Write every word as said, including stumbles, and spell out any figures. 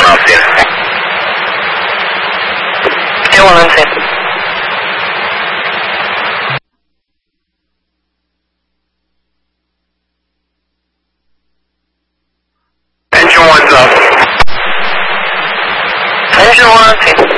off there. Tail one on ten. Engine one's up. Engine one on ten.